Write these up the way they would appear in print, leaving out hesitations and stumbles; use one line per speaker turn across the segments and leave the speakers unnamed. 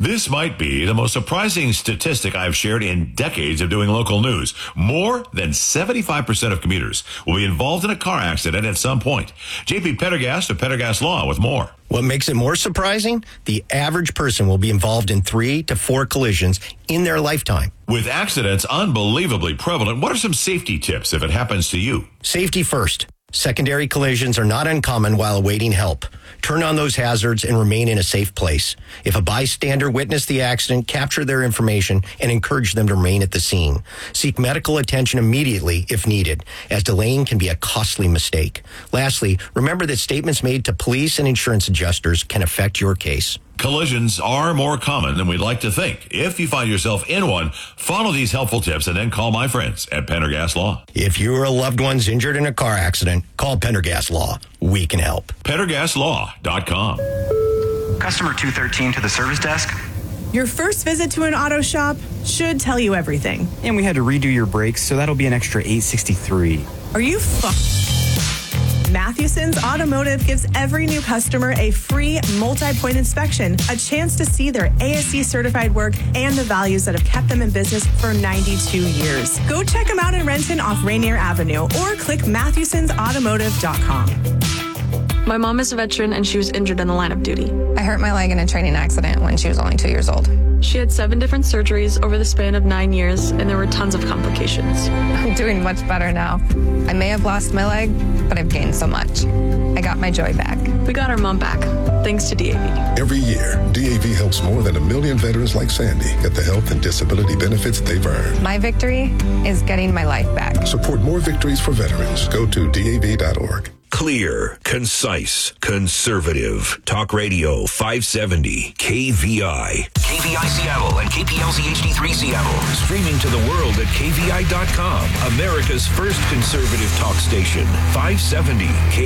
This might be the most surprising statistic I've shared in decades of doing local news. More than 75% of commuters will be involved in a car accident at some point. JP Pendergast of Pendergast Law with more.
What makes it more surprising? The average person will be involved in 3 to 4 collisions in their lifetime.
With accidents unbelievably prevalent, what are some safety tips if it happens to you?
Safety first. Secondary collisions are not uncommon while awaiting help. Turn on those hazards and remain in a safe place. If a bystander witnessed the accident, capture their information and encourage them to remain at the scene. Seek medical attention immediately if needed, as delaying can be a costly mistake. Lastly, remember that statements made to police and insurance adjusters can affect your case.
Collisions are more common than we'd like to think. If you find yourself in one, follow these helpful tips and then call my friends at Pendergast Law.
If you or a loved one's injured in a car accident, call Pendergast Law. We can help.
PendergastLaw.com.
Customer 213 to the service desk.
Your first visit to an auto shop should tell you everything.
And we had to redo your brakes, so that'll be an extra $863.
Are you Mathewson's Automotive gives every new customer a free multi-point inspection, a chance to see their ASE certified work and the values that have kept them in business for 92 years. Go check them out in Renton off Rainier Avenue or click Mathewson'sAutomotive.com.
My mom is a veteran and she was injured in the line of duty.
I hurt my leg in a training accident when she was only 2 years old.
She had 7 different surgeries over the span of 9 years, and there were tons of complications.
I'm doing much better now. I may have lost my leg, but I've gained so much. I got my joy back.
We got our mom back, thanks to DAV.
Every year, DAV helps more than 1 million veterans like Sandy get the health and disability benefits they've earned.
My victory is getting my life back.
Support more victories for veterans. Go to DAV.org.
Clear, concise, conservative. Talk Radio 570 KVI. KVI Seattle and KPLZ HD3 Seattle. Streaming to the world at KVI.com. America's first conservative talk station. 570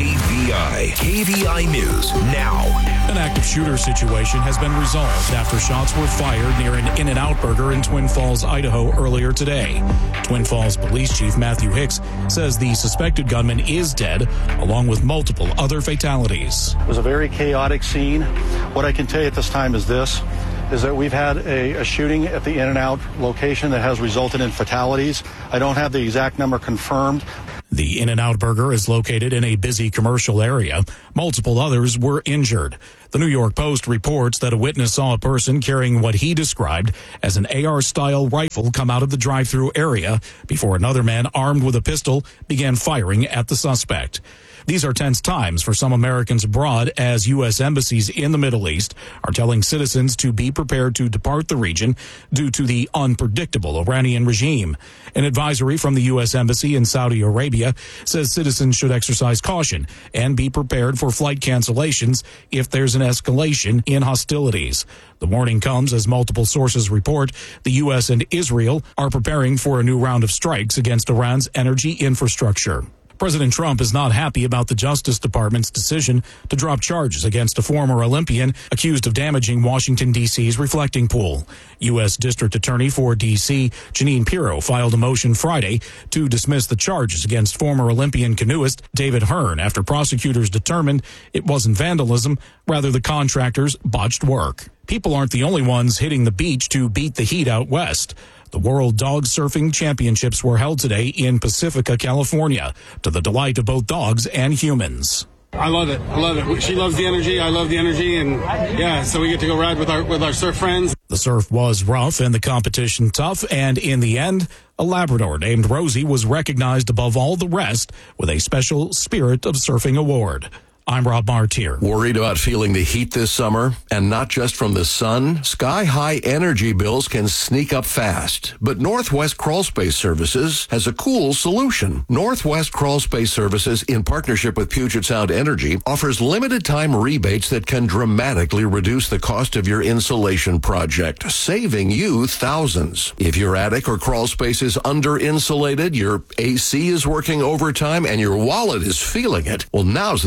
KVI. KVI News now.
An active shooter situation has been resolved after shots were fired near an In-N-Out Burger in Twin Falls, Idaho earlier today. Twin Falls Police Chief Matthew Hicks says the suspected gunman is dead, along with multiple other fatalities.
It was a very chaotic scene. What I can tell you at this time is that we've had a shooting at the In-N-Out location that has resulted in fatalities. I don't have the exact number confirmed.
The In-N-Out Burger is located in a busy commercial area. Multiple others were injured. The New York Post reports that a witness saw a person carrying what he described as an AR-style rifle come out of the drive-thru area before another man armed with a pistol began firing at the suspect. These are tense times for some Americans abroad as U.S. embassies in the Middle East are telling citizens to be prepared to depart the region due to the unpredictable Iranian regime. An advisory from the U.S. Embassy in Saudi Arabia says citizens should exercise caution and be prepared for flight cancellations if there's an escalation in hostilities. The warning comes as multiple sources report the U.S. and Israel are preparing for a new round of strikes against Iran's energy infrastructure. President Trump is not happy about the Justice Department's decision to drop charges against a former Olympian accused of damaging Washington, D.C.'s reflecting pool. U.S. District Attorney for D.C. Jeanine Pirro filed a motion Friday to dismiss the charges against former Olympian canoeist David Hearn after prosecutors determined it wasn't vandalism, rather the contractor's botched work. People aren't the only ones hitting the beach to beat the heat out west. The World Dog Surfing Championships were held today in Pacifica, California, to the delight of both dogs and humans.
I love it. I love it. She loves the energy. I love the energy. And yeah, so we get to go ride with our surf friends.
The surf was rough and the competition tough. And in the end, a Labrador named Rosie was recognized above all the rest with a special Spirit of Surfing award. I'm Rob Martier.
Worried about feeling the heat this summer? And not just from the sun? Sky-high energy bills can sneak up fast. But Northwest Crawl Space Services has a cool solution. Northwest Crawl Space Services, in partnership with Puget Sound Energy, offers limited-time rebates that can dramatically reduce the cost of your insulation project, saving you thousands. If your attic or crawl space is under-insulated, your AC is working overtime, and your wallet is feeling it, well, now's the time to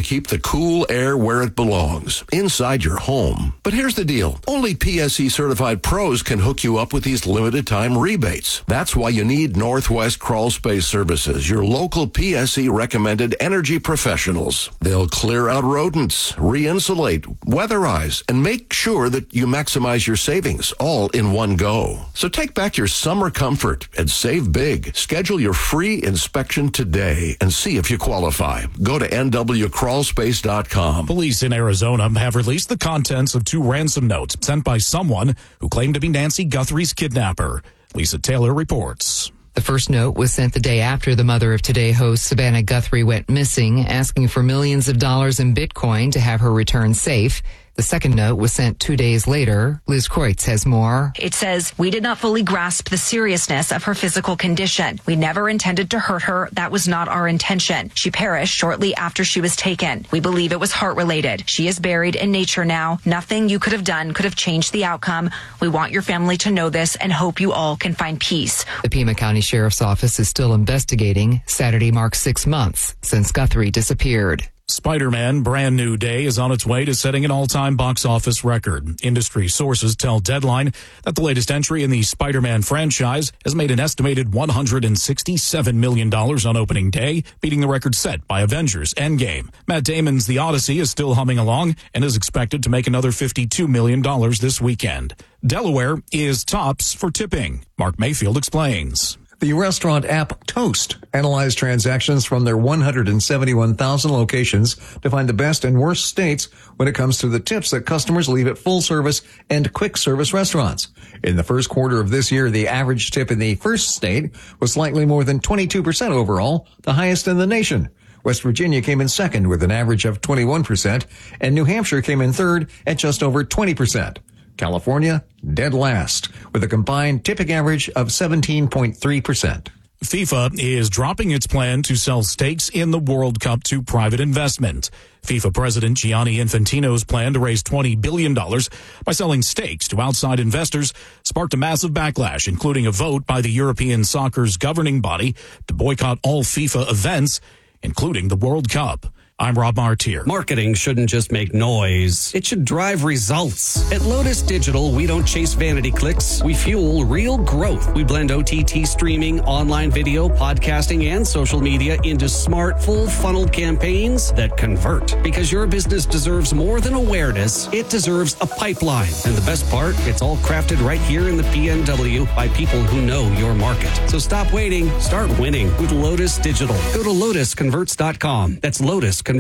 keep the cool air where it belongs, inside your home. But here's the deal. Only PSE certified pros can hook you up with these limited time rebates. That's why you need Northwest Crawl Space Services, your local PSE recommended energy professionals. They'll clear out rodents, re-insulate, weatherize, and make sure that you maximize your savings all in one go. So take back your summer comfort and save big. Schedule your free inspection today and see if you qualify. Go to nwcrawlspace.com.
Police in Arizona have released the contents of 2 ransom notes sent by someone who claimed to be Nancy Guthrie's kidnapper. Lisa Taylor reports.
The first note was sent the day after the Mother of Today host Savannah Guthrie went missing, asking for millions of dollars in Bitcoin to have her return safe. The second note was sent 2 days later. Liz Kreutz has more.
It says, "We did not fully grasp the seriousness of her physical condition. We never intended to hurt her. That was not our intention. She perished shortly after she was taken. We believe it was heart-related. She is buried in nature now. Nothing you could have done could have changed the outcome. We want your family to know this and hope you all can find peace."
The Pima County Sheriff's Office is still investigating. Saturday marks 6 months since Guthrie disappeared.
Spider-Man Brand New Day is on its way to setting an all-time box office record. Industry sources tell Deadline that the latest entry in the Spider-Man franchise has made an estimated $167 million on opening day, beating the record set by Avengers Endgame. Matt Damon's The Odyssey is still humming along and is expected to make another $52 million this weekend. Delaware is tops for tipping. Mark Mayfield explains.
The restaurant app Toast analyzed transactions from their 171,000 locations to find the best and worst states when it comes to the tips that customers leave at full-service and quick-service restaurants. In the first quarter of this year, the average tip in the first state was slightly more than 22% overall, the highest in the nation. West Virginia came in second with an average of 21%, and New Hampshire came in third at just over 20%. California, dead last, with a combined tipping average of 17.3%.
FIFA is dropping its plan to sell stakes in the World Cup to private investment. FIFA President Gianni Infantino's plan to raise $20 billion by selling stakes to outside investors sparked a massive backlash, including a vote by the European soccer's governing body to boycott all FIFA events, including the World Cup. I'm Rob Martier.
Marketing shouldn't just make noise. It should drive results. At Lotus Digital, we don't chase vanity clicks. We fuel real growth. We blend OTT streaming, online video, podcasting, and social media into smart, full-funnel campaigns that convert. Because your business deserves more than awareness, it deserves a pipeline. And the best part, it's all crafted right here in the PNW by people who know your market. So stop waiting. Start winning with Lotus Digital. Go to lotusconverts.com. That's lotusconverts.com.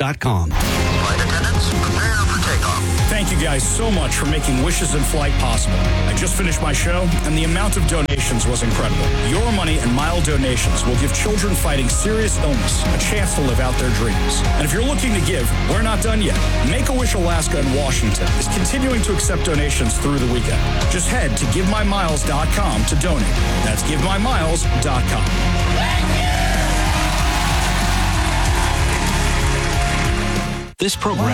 Flight attendants, prepare for takeoff.
Thank you guys so much for making Wishes in Flight possible. I just finished my show, and the amount of donations was incredible. Your money and mile donations will give children fighting serious illness a chance to live out their dreams. And if you're looking to give, we're not done yet. Make-A-Wish Alaska and Washington is continuing to accept donations through the weekend. Just head to GiveMyMiles.com to donate. That's GiveMyMiles.com. Thank you!
This program